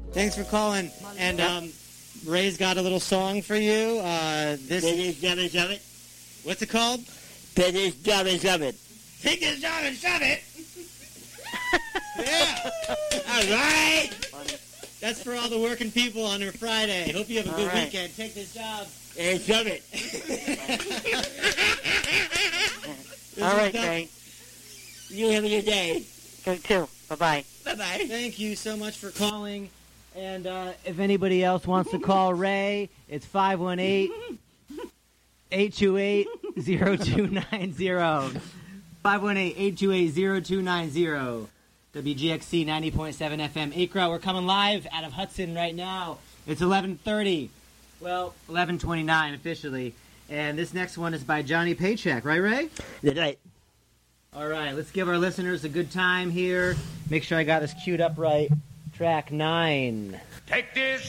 Thanks for calling. And Ray's got a little song for you. This is Jump and Shove It. What's it called? This is Jump and Shove It. Take this job and shove it. Yeah. All right. That's for all the working people on their Friday. Hope you have a good weekend. Take this job. And shove it. All right, Ray. You have a good day. Go too. Bye-bye. Bye-bye. Thank you so much for calling. And if anybody else wants to call Ray, it's 518-828-0290. 518-828-0290. WGXC 90.7 FM Acra. We're coming live out of Hudson right now. It's 11:30. Well, 11:29 officially. And this next one is by Johnny Paycheck. Right, Ray? That's right. All right, let's give our listeners a good time here. Make sure I got this queued up right. Track 9. Take this